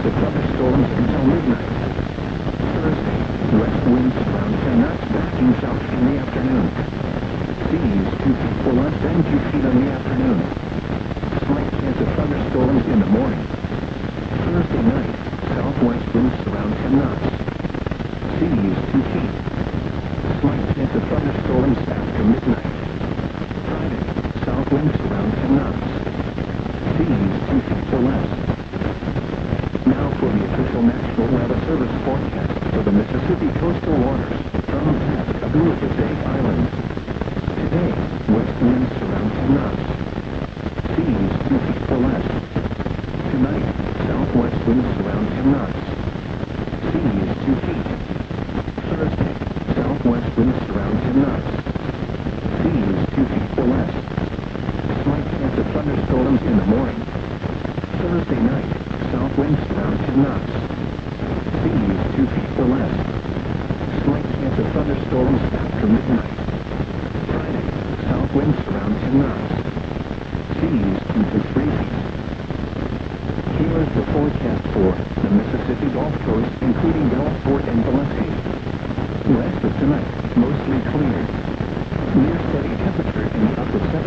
chance of thunderstorms until midnight. Thursday, west winds around 10 knots backing south in the afternoon. Seas 2 feet for lunch and 2 feet in the afternoon. Slight chance of thunderstorms in the morning. Thursday night, southwest winds around 10 knots. Seas 2 feet. Slight chance of thunderstorms after midnight. Friday, south winds around 10 knots. Seas 2 feet or less. Now for the official National Weather Service forecast for the Mississippi coastal waters from Pascagoula to Big Island. Today, west winds around 10 knots. Seas 2 feet or less. Tonight, southwest winds around 10 knots. Seas 2 feet. Thursday, southwest winds around 10 knots. Seas 2 feet or less. Slight chance of thunderstorms in the morning. Thursday night, south winds around 10 knots. Seas 2 feet or less. Slight chance of thunderstorms after midnight. Friday, south winds around 10 knots. Seas 2 to 3 feet. Here is the forecast for the Mississippi Gulf Coast, including Gulfport and Biloxi. West of tonight, mostly clear. Near steady temperature in the upper 70s.